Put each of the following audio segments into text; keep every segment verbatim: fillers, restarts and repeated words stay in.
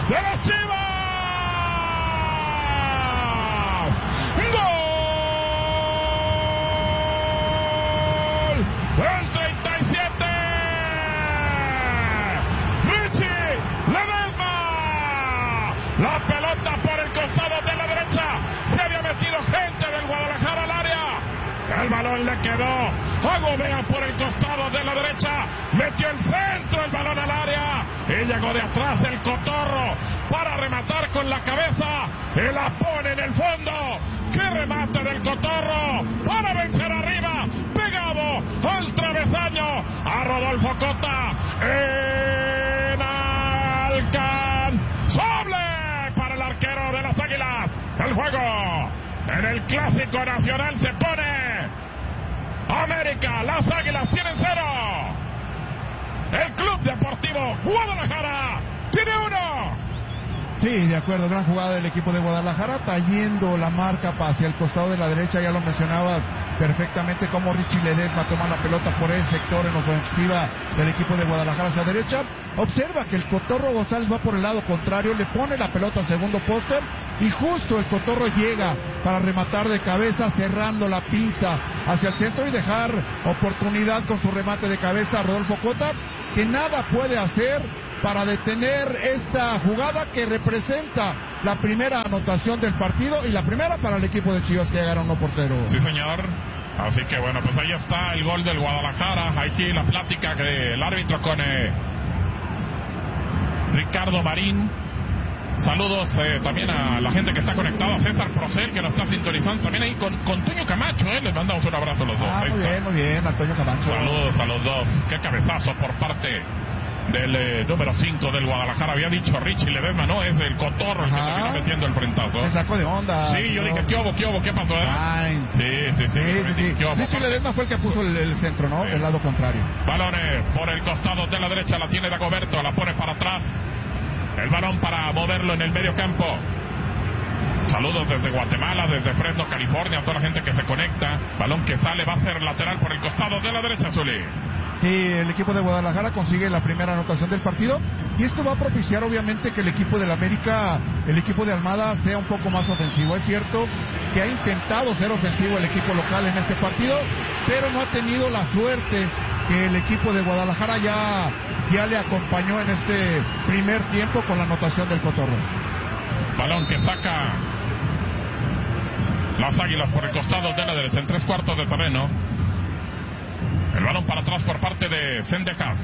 de los Chivas. ¡Gol! El treinta y siete. Richie Ledesma. La pelota por el costado de la derecha. Se había metido gente del Guadalajara al área. El balón le quedó a Gobea por el costado de la derecha. Metió el centro, el balón al área. Y llegó de atrás el Cotorro para rematar con la cabeza. Y la pone en el fondo. ¡Qué remate del Cotorro! Para vencer arriba. Pegado al travesaño. A Rodolfo Cota. Inalcanzable para el arquero de las Águilas. El juego en el Clásico Nacional se pone América. Las Águilas tienen cero. El Club Deportivo Guadalajara tiene uno. Sí, de acuerdo, gran jugada del equipo de Guadalajara, trayendo la marca hacia el costado de la derecha. Ya lo mencionabas perfectamente, como Richie Ledesma toma la pelota por ese sector en ofensiva del equipo de Guadalajara hacia derecha. Observa que el Cotorro González va por el lado contrario, le pone la pelota al segundo póster y justo el Cotorro llega para rematar de cabeza, cerrando la pinza hacia el centro y dejar oportunidad con su remate de cabeza a Rodolfo Cota, que nada puede hacer para detener esta jugada que representa la primera anotación del partido y la primera para el equipo de Chivas, que llegaron uno por cero. Sí, señor. Así que bueno, pues ahí está el gol del Guadalajara. Aquí la plática del árbitro con eh, Ricardo Marín. Saludos eh, también a la gente que está conectada, César Procel, que nos está sintonizando, también ahí con, con Toño Camacho, eh, les mandamos un abrazo a los dos. Ah, muy bien, muy bien, a Toño Camacho. Saludos a los dos. Qué cabezazo por parte del eh, número cinco del Guadalajara. Había dicho Richie Ledesma, no, es el Cotorro el que terminó metiendo el frentazo. Me sacó de onda. Sí, yo no. dije, ¿qué hubo, qué hubo, qué pasó? Eh? Ay, sí, sí, sí. sí, sí, sí. Hubo, Richie Ledesma fue el que puso el, el centro, ¿no? Sí. Del lado contrario. Balones por el costado de la derecha, la tiene Dagoberto, la pone para atrás. El balón para moverlo en el medio campo. Saludos desde Guatemala, desde Fresno, California, a toda la gente que se conecta. Balón que sale, va a ser lateral por el costado de la derecha, Zuli. Y el equipo de Guadalajara consigue la primera anotación del partido, y esto va a propiciar obviamente que el equipo del América, el equipo de Almada, sea un poco más ofensivo. Es cierto que ha intentado ser ofensivo el equipo local en este partido, pero no ha tenido la suerte que el equipo de Guadalajara ya, ya le acompañó en este primer tiempo con la anotación del Cotorro. Balón que saca las Águilas por el costado de la derecha, en tres cuartos de terreno. El balón para atrás por parte de Cendejas.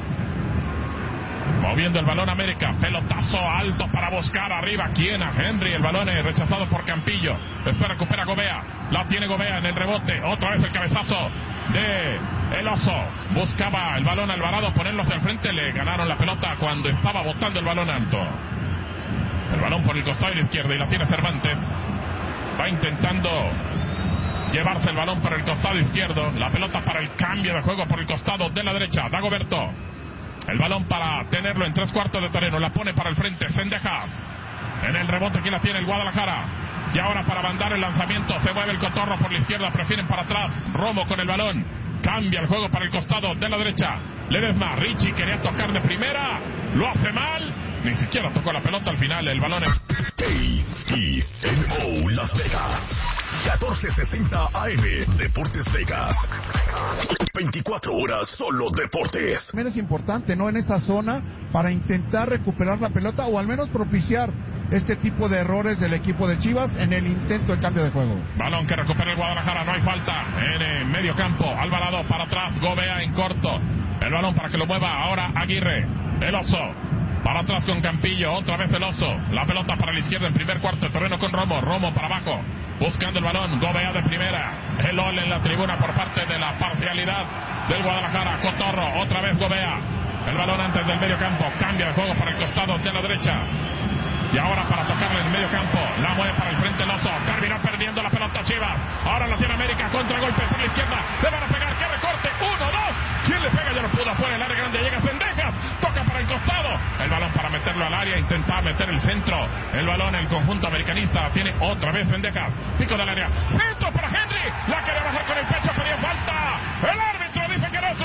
Moviendo el balón América. Pelotazo alto para buscar arriba. ¿Quién? A Henry. El balón es rechazado por Campillo. Después recupera Gobea. La tiene Gobea en el rebote. Otra vez el cabezazo de El Oso. Buscaba el balón Alvarado, ponerlo hacia el frente. Le ganaron la pelota cuando estaba botando el balón alto. El balón por el costado de la izquierda y la tiene Cervantes. Va intentando llevarse el balón por el costado izquierdo. La pelota para el cambio de juego por el costado de la derecha. Dagoberto. El balón para tenerlo en tres cuartos de terreno. La pone para el frente Cendejas. En el rebote aquí la tiene el Guadalajara. Y ahora para mandar el lanzamiento se mueve el Cotorro por la izquierda. Prefieren para atrás. Romo con el balón. Cambia el juego para el costado de la derecha. Ledesma. Richie quería tocar de primera. Lo hace mal. Ni siquiera tocó la pelota al final. El balón es... K I N O Las Vegas. catorce sesenta A M Deportes Vegas. veinticuatro horas solo deportes. También es importante, ¿no? En esa zona para intentar recuperar la pelota o al menos propiciar este tipo de errores del equipo de Chivas en el intento de cambio de juego. Balón que recupera el Guadalajara, no hay falta en el medio campo. Alvarado para atrás, Gobea en corto. El balón para que lo mueva ahora Aguirre. El Oso. Para atrás con Campillo, otra vez el Oso. La pelota para la izquierda en primer cuarto de terreno con Romo. Romo para abajo, buscando el balón. Gobea de primera. El gol en la tribuna por parte de la parcialidad del Guadalajara. Cotorro, otra vez Gobea. El balón antes del medio campo. Cambia el juego para el costado de la derecha. Y ahora para tocarle en el medio campo. La mueve para el frente el Oso. Terminó perdiendo la pelota Chivas. Ahora la tiene América. Contragolpe por la izquierda. Le van a pegar. ¡Qué recorte! Uno, dos. ¿Quién le pega? Ya no pudo. Afuera el área grande. Llega Cendejas. Toca para el costado. El balón para meterlo al área. Intentaba meter el centro. El balón el conjunto americanista. Tiene otra vez Cendejas. Pico del área. Centro para Henry. La quería bajar con el pecho. Pedía falta. El árbitro dice que no es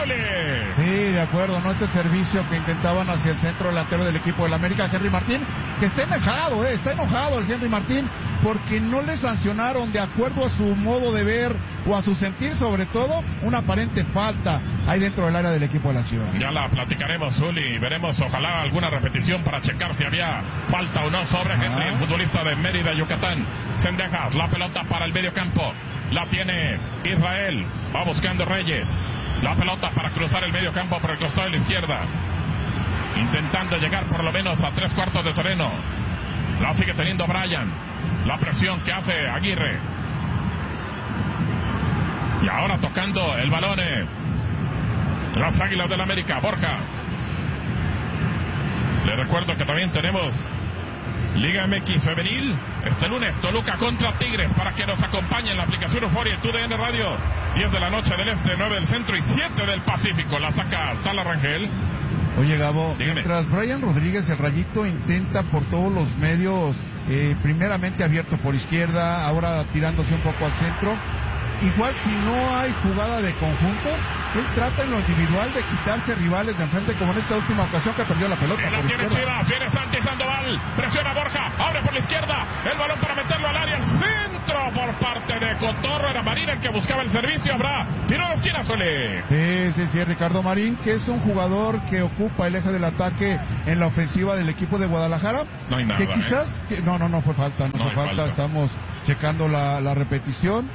Zuli. Sí, de acuerdo, ¿no? Este servicio que intentaban hacia el centro delantero del equipo del América, Henry Martín, que está enojado, ¿eh? Está enojado el Henry Martín, porque no le sancionaron de acuerdo a su modo de ver o a su sentir, sobre todo, una aparente falta ahí dentro del área del equipo de la Chivas. Ya la platicaremos, Zuli, veremos ojalá alguna repetición para checar si había falta o no sobre Henry, el futbolista de Mérida, Yucatán. Zendejas, la pelota para el medio campo, la tiene Israel, va buscando Reyes, la pelota para cruzar el medio campo por el costado de la izquierda, intentando llegar por lo menos a tres cuartos de terreno, la sigue teniendo Brian, la presión que hace Aguirre, y ahora tocando el balón eh, las Águilas del América, Borja. Le recuerdo que también tenemos Liga M X Femenil este lunes, Toluca contra Tigres, para que nos acompañen en la aplicación Euforia y T U D N Radio, diez de la noche del Este, nueve del Centro y siete del Pacífico. La saca Tala Rangel. Oye, Gabo, dígame. Mientras Brian Rodríguez, el Rayito, intenta por todos los medios, eh, primeramente abierto por izquierda, ahora tirándose un poco al centro, igual si no hay jugada de conjunto, él trata en lo individual de quitarse rivales de enfrente, como en esta última ocasión que perdió la pelota. La por tiene izquierda. Chivas, viene Santi Sandoval, presiona a Borja, abre por la izquierda, el balón para meterlo al área, el centro por parte de Cotorro, era Marín el que buscaba el servicio, habrá tiro de esquina, Zuli. Sí, sí, sí, Ricardo Marín, que es un jugador que ocupa el eje del ataque en la ofensiva del equipo de Guadalajara. No hay nada, que quizás, ¿eh? que, no, no, no fue falta, no, No fue hay falta, falta. estamos checando la, la repetición.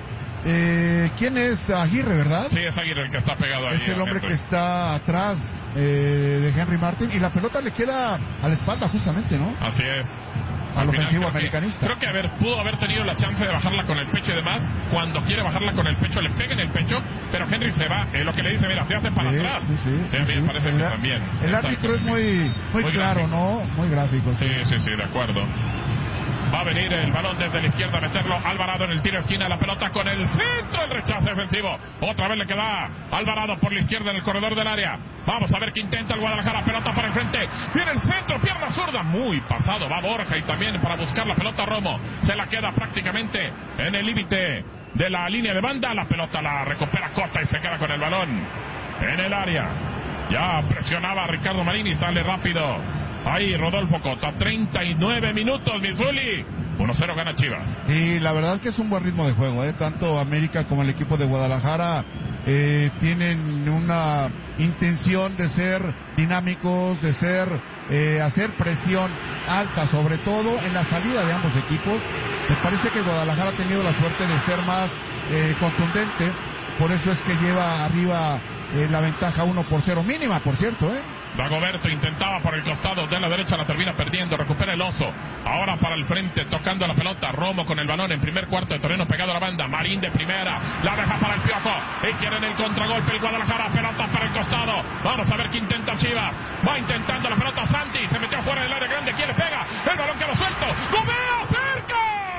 Eh, ¿Quién es Aguirre, verdad? Sí, es Aguirre el que está pegado ahí. Es el a hombre Henry. que está atrás eh, de Henry Martin, y la pelota le queda a la espalda justamente, ¿no? Así es. Al Al final, ofensivo creo que- americanista. Creo que a ver, pudo haber tenido la chance de bajarla con el pecho y demás. Cuando quiere bajarla con el pecho, le pega en el pecho, pero Henry se va. Es lo que le dice, mira, se hace para Sí, atrás. sí, sí, Sí, a mí sí. me parece El que ar- también. El está árbitro es con- muy, muy, muy claro, gráfico. ¿no? Muy gráfico. Sí, sí, sí, de acuerdo. Va a venir el balón desde la izquierda, meterlo Alvarado en el tiro de esquina, la pelota con el centro, el rechazo defensivo. Otra vez le queda Alvarado por la izquierda en el corredor del área. Vamos a ver qué intenta el Guadalajara, pelota para el frente. Viene el centro, pierna zurda, muy pasado. Va Borja y también para buscar la pelota Romo. Se la queda prácticamente en el límite de la línea de banda. La pelota la recupera Cota y se queda con el balón en el área. Ya presionaba a Ricardo Marín y sale rápido. Ahí Rodolfo Cota, treinta y nueve minutos, Missouri. uno cero gana Chivas. Sí, la verdad que es un buen ritmo de juego, ¿eh? Tanto América como el equipo de Guadalajara eh, tienen una intención de ser dinámicos, de ser, eh, hacer presión alta, sobre todo en la salida de ambos equipos. Me parece que Guadalajara ha tenido la suerte de ser más eh, contundente, por eso es que lleva arriba eh, la ventaja uno por cero, mínima, por cierto, ¿eh? Dagoberto intentaba por el costado de la derecha, la termina perdiendo, recupera el oso. Ahora para el frente, tocando la pelota, Romo con el balón en primer cuarto de terreno pegado a la banda. Marín de primera, la deja para el Piojo. Y quieren el contragolpe el Guadalajara, pelota para el costado. Vamos a ver qué intenta Chivas. Va intentando la pelota Santi, se metió fuera del área grande, ¿quién le pega? El balón que lo suelto. ¡Gobea cerca!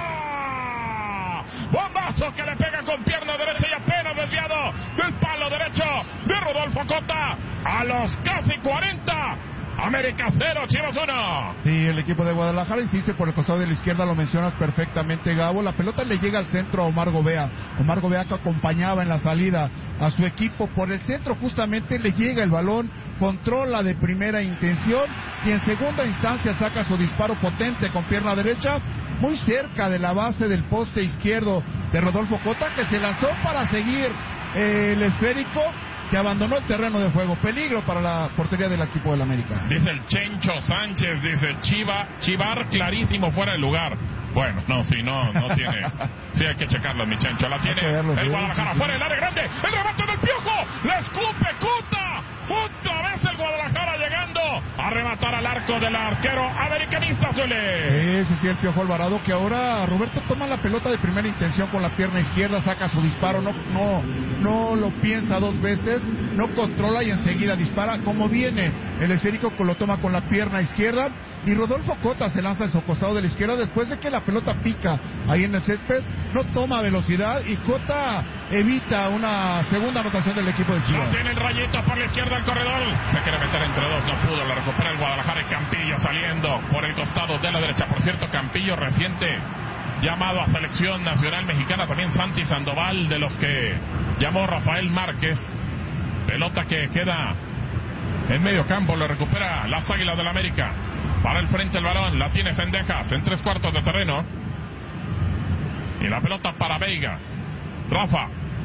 Bombazo que le pega con pierna derecha y apenas desviado del palo derecho de Rodolfo Cota. A los casi cuarenta. América cero, Chivas uno. Sí, el equipo de Guadalajara insiste por el costado de la izquierda, lo mencionas perfectamente, Gabo. La pelota le llega al centro a Omar Gobea. Omar Gobea, que acompañaba en la salida a su equipo por el centro, justamente le llega el balón, controla de primera intención y en segunda instancia saca su disparo potente con pierna derecha, muy cerca de la base del poste izquierdo de Rodolfo Cota, que se lanzó para seguir eh, el esférico, que abandonó el terreno de juego. Peligro para la portería del equipo del América. Dice el Chencho Sánchez, dice Chiva, Chivar clarísimo fuera de lugar. Bueno, no, sí, no, no tiene. Sí, hay que checarlo, mi Chencho. La tiene verlo, el sí, Guadalajara sí, sí. fuera del área grande. El remate del Piojo. La escupe Cota. Otra vez el Guadalajara llegando a rematar al arco del arquero americanista, suele. Sí, sí, sí, el Piojo Alvarado, que ahora Roberto toma la pelota de primera intención con la pierna izquierda, saca su disparo, no, no, no lo piensa dos veces, no controla y enseguida dispara. Como viene el esférico, lo toma con la pierna izquierda y Rodolfo Cota se lanza en su costado de la izquierda después de que la pelota pica ahí en el césped, no toma velocidad y Cota evita una segunda anotación del equipo de Chivas. No tiene el Rayito por la izquierda el corredor. Se quiere meter entre dos, no pudo. La recupera el Guadalajara y Campillo saliendo por el costado de la derecha. Por cierto, Campillo reciente llamado a selección nacional mexicana. También Santi Sandoval, de los que llamó Rafael Márquez. Pelota que queda en medio campo, lo recupera las Águilas del América. Para el frente el balón, la tiene Cendejas en tres cuartos de terreno. Y la pelota para Veiga. Rafa.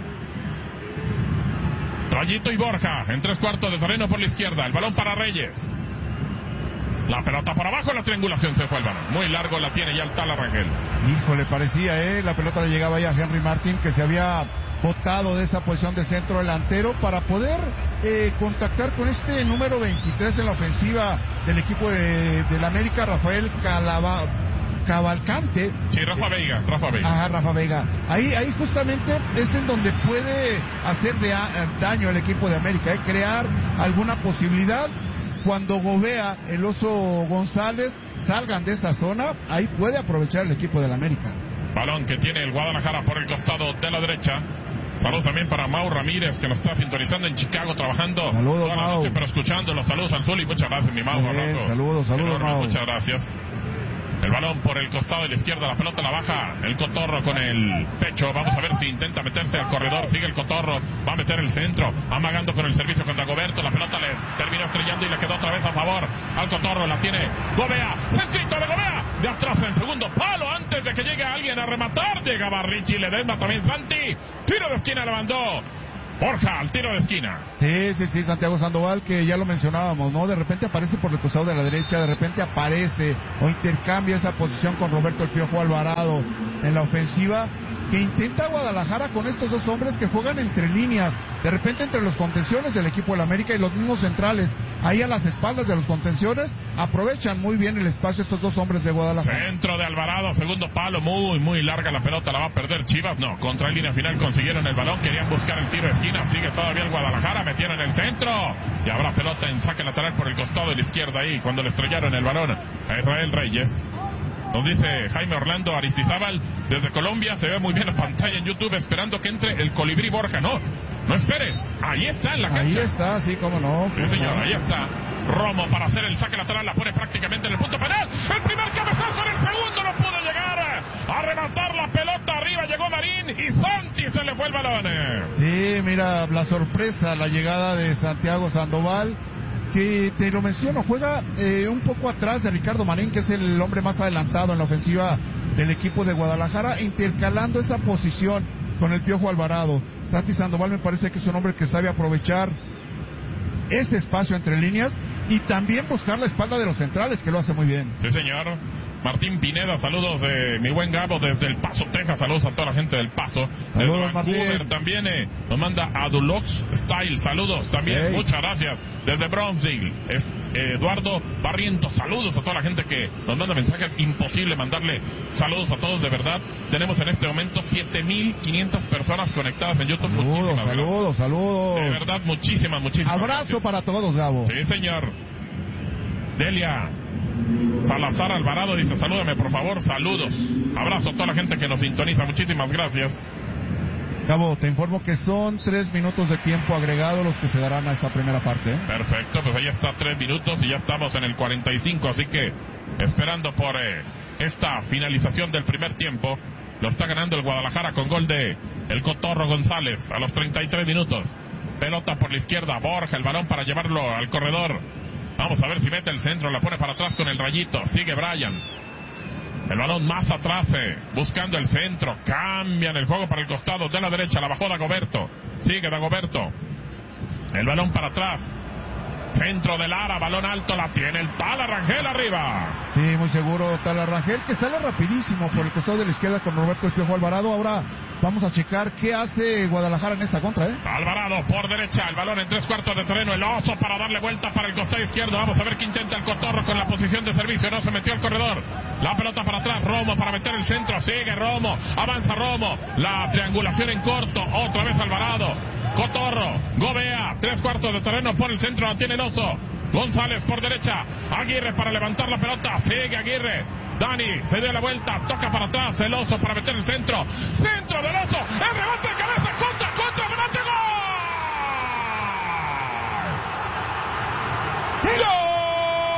Rayito y Borja en tres cuartos de terreno por la izquierda. El balón para Reyes. La pelota por abajo, la triangulación, se fue el balón. Muy largo la tiene ya el Tala Rangel. Híjole, parecía, ¿eh? La pelota le llegaba ya a Henry Martin, que se había botado de esa posición de centro delantero para poder eh, contactar con este número veintitrés en la ofensiva del equipo de, del América, Rafael Calava, Cavalcante. Sí, Rafa Veiga, Rafa Veiga. Ajá, Rafa Veiga. Ahí, ahí justamente es en donde puede hacer de a, daño al equipo de América, ¿eh? Crear alguna posibilidad. Cuando Gobea, el Oso González salgan de esa zona, ahí puede aprovechar el equipo del América. Balón que tiene el Guadalajara por el costado de la derecha. Saludos también para Mau Ramírez, que nos está sintonizando en Chicago, trabajando. Saludos, Mau. Noche, pero escuchando los saludos al Zuli. Muchas gracias, mi Mau. Bien, saludos, saludos, Mau. Muchas gracias. El balón por el costado de la izquierda, la pelota la baja el Cotorro con el pecho. Vamos a ver si intenta meterse al corredor. Sigue el Cotorro, va a meter el centro, amagando con el servicio con Dagoberto. La pelota le terminó estrellando y le quedó otra vez a favor al Cotorro. La tiene Gobea, centrito de Gobea, de atrás en segundo palo, antes de que llegue alguien a rematar. Llegaba Richie Ledesma, también Santi. Tiro de esquina le mandó Borja al tiro de esquina. Sí, sí, sí, Santiago Sandoval, que ya lo mencionábamos, ¿no? De repente aparece por el costado de la derecha, de repente aparece o intercambia esa posición con Roberto El Piojo Alvarado en la ofensiva, que intenta Guadalajara con estos dos hombres que juegan entre líneas, de repente entre los contenciones del equipo del América y los mismos centrales, ahí a las espaldas de los contenciones, aprovechan muy bien el espacio estos dos hombres de Guadalajara. Centro de Alvarado, segundo palo, muy, muy larga la pelota, la va a perder Chivas, no, contra línea final consiguieron el balón, querían buscar el tiro de esquina, sigue todavía el Guadalajara, metieron el centro, y habrá pelota en saque lateral por el costado de la izquierda ahí, cuando le estrellaron el balón a Israel Reyes. Nos dice Jaime Orlando Aristizábal desde Colombia, se ve muy bien la pantalla en YouTube, esperando que entre el Colibrí Borja. No, no esperes, ahí está en la cancha. Ahí está, sí, cómo no. Sí, señor, ahí está. Romo para hacer el saque lateral, la pone prácticamente en el punto penal. El primer cabezazo, en el segundo no pudo llegar a rematar la pelota. Arriba llegó Marín y Santi se le fue el balón. Sí, mira, la sorpresa, la llegada de Santiago Sandoval, que te lo menciono, juega eh, un poco atrás de Ricardo Marín, que es el hombre más adelantado en la ofensiva del equipo de Guadalajara, intercalando esa posición con el Piojo Alvarado. Santi Sandoval me parece que es un hombre que sabe aprovechar ese espacio entre líneas y también buscar la espalda de los centrales, que lo hace muy bien. Sí, señor. Martín Pineda, saludos de mi buen Gabo desde El Paso, Texas. Saludos a toda la gente del Paso. Saludos, desde Vancouver Martín. También eh, nos manda Adulox Style. Saludos también, Hey. muchas gracias. Desde Brownsville, es, eh, Eduardo Barrientos. Saludos a toda la gente que nos manda mensajes. Imposible mandarle saludos a todos, de verdad. Tenemos en este momento siete mil quinientas personas conectadas en YouTube. Saludos, muchísimas saludos, saludos. gracias. De verdad, muchísimas, muchísimas Abrazo gracias. para todos, Gabo. Sí, señor. Delia Salazar Alvarado dice, salúdame por favor, saludos. Abrazo a toda la gente que nos sintoniza, muchísimas gracias. Gabo, te informo que son tres minutos de tiempo agregado los que se darán a esta primera parte, ¿eh? Perfecto, pues ahí está, tres minutos y ya estamos en el cuarenta y cinco, así que esperando por eh, esta finalización del primer tiempo. Lo está ganando el Guadalajara con gol de el Cotorro González a los treinta y tres minutos. Pelota por la izquierda, Borja, el balón para llevarlo al corredor. Vamos a ver si mete el centro, la pone para atrás con el Rayito, sigue Brian. El balón más atrás, eh, buscando el centro, cambian el juego para el costado de la derecha, la bajó Dagoberto, sigue Dagoberto. El balón para atrás, centro de Lara, balón alto, la tiene el Tala Rangel arriba. Sí, muy seguro Tala Rangel, que sale rapidísimo por el costado de la izquierda con Roberto El Piojo Alvarado. Ahora vamos a checar qué hace Guadalajara en esta contra, ¿eh? Alvarado por derecha, el balón en tres cuartos de terreno, el Oso para darle vuelta para el costado izquierdo. Vamos a ver qué intenta el Cotorro con la posición de servicio, no se metió al corredor. La pelota para atrás, Romo para meter el centro, sigue Romo, avanza Romo, la triangulación en corto, otra vez Alvarado. Cotorro, Gobea, tres cuartos de terreno por el centro, la tiene el Oso. González por derecha, Aguirre para levantar la pelota, sigue Aguirre. Dani se dio la vuelta, toca para atrás, el Oso para meter el centro. Centro del Oso, el remate de cabeza, contra, contra, remate, gol. ¡Gol!